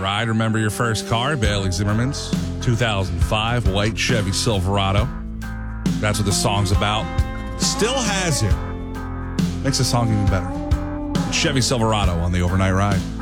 ride. Remember your first car, Bailey Zimmerman's 2005 white Chevy Silverado. That's what the song's about. Still has it. Makes the song even better. Chevy Silverado on the overnight ride.